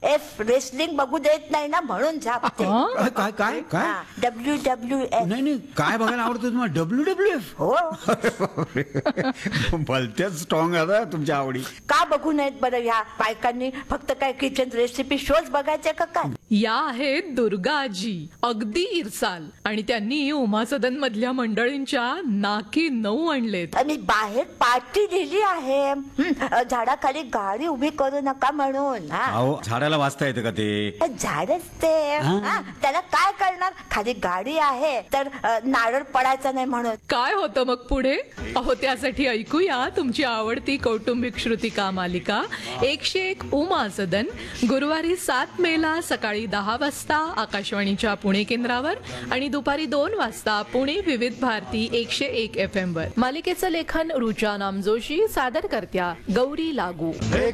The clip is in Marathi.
WWF रेसलिंग बघू देत नाही ना म्हणून झापते. काय काय काय WWF. नाही नाही काय बघायला आवडतं तुम्हाला WWF? हो. भलत्याच स्ट्रॉंग आता तुमच्या आवडी. का बघू नयेत बरं ह्या बायकांनी? फक्त काय किचन रेसिपी शोज बघायचे का काय? या आहेत दुर्गा आजी, अगदी इरसाल, आणि त्यांनी उमा सदन मधल्या मंडळींच्या नाकी 9 आणलेत. आणि बाहेर पार्टी दिली आहे. झाडाखाली गाडी उभी करू नका म्हणून. अहो झाडाला वाचता येतं का ते? झाडच ते. त्याला काय करणार? खाली गाडी आहे तर नारळ पडायचा नाही म्हणून. काय होतं मग पुढे? अहो त्यासाठी ऐकूया तुमची आवडती कौटुंबिक श्रुतिका मालिका 101 उमा सदन, गुरुवारी 7 मेला सकाळी 10 वाजता आकाशवाणीच्या पुणे केंद्रावर आणि दुपारी 2 वाजता पुणे विविध भारती 101 FM वर. मालिकेचं लेखन रुचा नामजोशी, सादर करत्या गौरी लागू.